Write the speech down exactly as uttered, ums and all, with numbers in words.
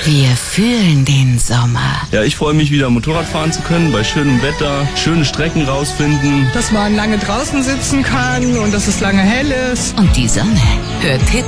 Wir fühlen den Sommer. Ja, ich freue mich wieder Motorrad fahren zu können, bei schönem Wetter, schöne Strecken rausfinden. Dass man lange draußen sitzen kann und dass es lange hell ist. Und die Sonne hört Hit